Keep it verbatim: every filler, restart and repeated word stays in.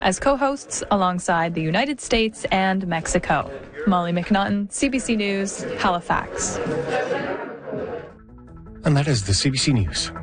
as co-hosts alongside the United States and Mexico. Molly McNaughton, C B C News, Halifax. And that is the C B C News.